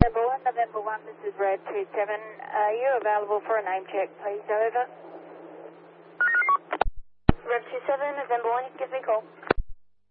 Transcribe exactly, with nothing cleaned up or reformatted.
November one, November one, this is Red two seven. Are you available for a name check, please? Over. Red two seven, November one, you can give me a call.